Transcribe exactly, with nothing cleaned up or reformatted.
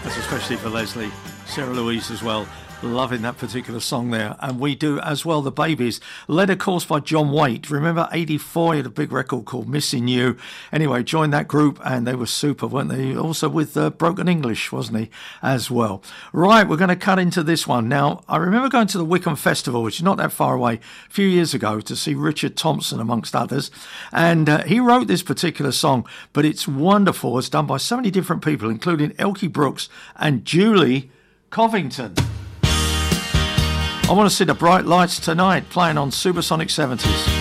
That's especially for Leslie. Sarah Louise as well. Loving that particular song there. And we do as well, The Babies. Led, of course, by John Waite. Remember, eighty-four, he had a big record called Missing You. Anyway, joined that group and they were super, weren't they? Also with uh, Broken English, wasn't he, as well? Right, we're going to cut into this one. Now, I remember going to the Wickham Festival, which is not that far away, a few years ago, to see Richard Thompson, amongst others. And uh, he wrote this particular song, but it's wonderful. It's done by so many different people, including Elkie Brooks and Julie Covington. I want to see the bright lights tonight, playing on Supersonic seventies.